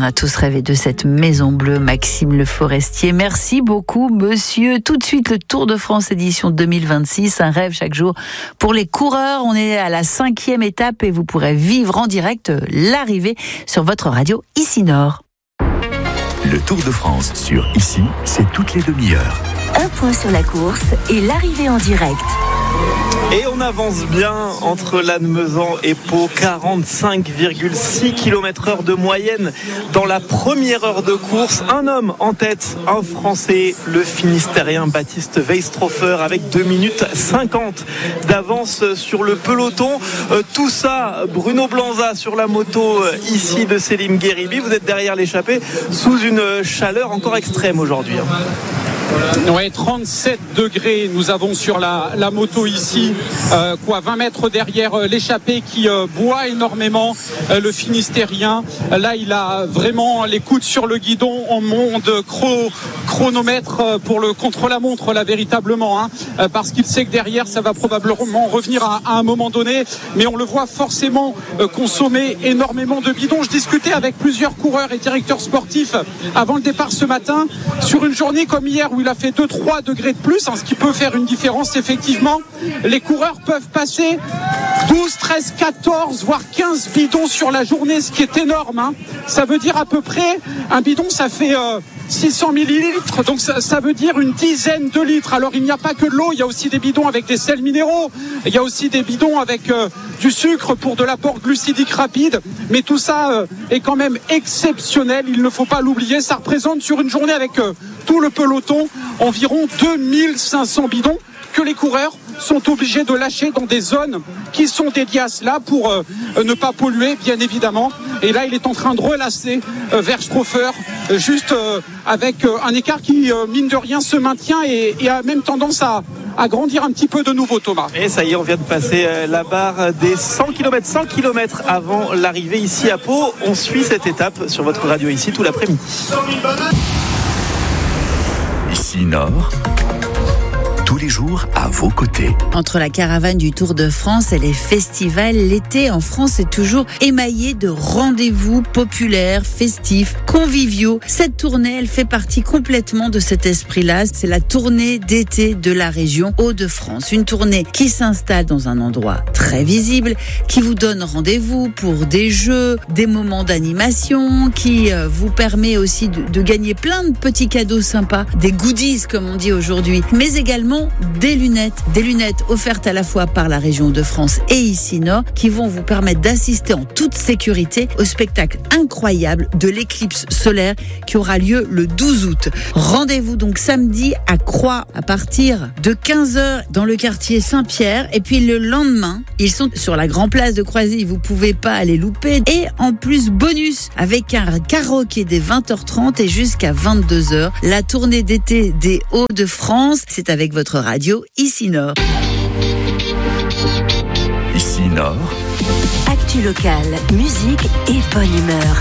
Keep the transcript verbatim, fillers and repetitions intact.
a tous rêvé de cette maison bleue, Maxime Le Forestier. Merci beaucoup, monsieur. Tout de suite, le Tour de France édition deux mille vingt-six, un rêve chaque jour pour les coureurs. On est à la cinquième étape et vous pourrez vivre en direct l'arrivée sur votre radio Ici Nord. Le Tour de France sur Ici, c'est toutes les demi-heures. Un point sur la course et l'arrivée en direct. Et on avance bien entre Lannemezan et Pau, quarante-cinq virgule six kilomètres heure de moyenne dans la première heure de course. Un homme en tête, un Français, le Finistérien Baptiste Weistrofer, avec deux minutes cinquante d'avance sur le peloton. Euh, tout ça, Bruno Blanza sur la moto euh, ici de Selim Gueribi. Vous êtes derrière l'échappée sous une chaleur encore extrême aujourd'hui. Ouais, trente-sept degrés nous avons sur la, la moto ici, euh, quoi, vingt mètres derrière euh, l'échappée qui euh, boit énormément, euh, le Finistérien. Là, il a vraiment les coudes sur le guidon, on monte chro, chronomètre euh, pour le contre-la-montre, là, véritablement, hein, euh, parce qu'il sait que derrière, ça va probablement revenir à, à un moment donné, mais on le voit forcément euh, consommer énormément de bidons. Je discutais avec plusieurs coureurs et directeurs sportifs avant le départ ce matin, sur une journée comme hier, où il a fait deux trois degrés de plus, hein, ce qui peut faire une différence effectivement. Les coureurs peuvent passer douze, treize, quatorze, voire quinze bidons sur la journée, ce qui est énorme. Hein. Ça veut dire à peu près, un bidon ça fait euh, six cents millilitres, donc ça, ça veut dire une dizaine de litres. Alors il n'y a pas que de l'eau, il y a aussi des bidons avec des sels minéraux, il y a aussi des bidons avec euh, du sucre pour de l'apport glucidique rapide, mais tout ça euh, est quand même exceptionnel, il ne faut pas l'oublier. Ça représente sur une journée avec euh, tout le peloton environ deux mille cinq cents bidons que les coureurs sont obligés de lâcher dans des zones qui sont dédiées à cela pour euh, ne pas polluer, bien évidemment. Et là, il est en train de relasser euh, Weistrofer, euh, juste euh, avec euh, un écart qui, euh, mine de rien, se maintient et, et a même tendance à, à grandir un petit peu de nouveau, Thomas. Et ça y est, on vient de passer euh, la barre des cent kilomètres. cent kilomètres avant l'arrivée ici à Pau. On suit cette étape sur votre radio ici tout l'après-midi. Ici Nord, tous les jours à vos côtés. Entre la caravane du Tour de France et les festivals, l'été en France est toujours émaillé de rendez-vous populaires, festifs, conviviaux. Cette tournée, elle fait partie complètement de cet esprit-là. C'est la tournée d'été de la région Hauts-de-France. Une tournée qui s'installe dans un endroit très visible, qui vous donne rendez-vous pour des jeux, des moments d'animation, qui vous permet aussi de, de gagner plein de petits cadeaux sympas, des goodies comme on dit aujourd'hui, mais également des lunettes, des lunettes offertes à la fois par la région de France et Ici Nord, qui vont vous permettre d'assister en toute sécurité au spectacle incroyable de l'éclipse solaire qui aura lieu le douze août. Rendez-vous donc samedi à Croix à partir de quinze heures dans le quartier Saint-Pierre, et puis le lendemain, ils sont sur la Grand Place de Croisy, vous pouvez pas aller louper. Et en plus, bonus avec un karaoké dès vingt heures trente et jusqu'à vingt-deux heures. La tournée d'été des Hauts-de-France, c'est avec votre radio Ici Nord. Ici Nord. Actu locale, musique et bonne humeur.